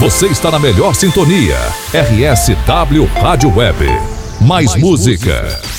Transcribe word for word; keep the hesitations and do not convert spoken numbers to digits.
Você está na melhor sintonia. R S W Rádio Web. Mais, Mais música. música.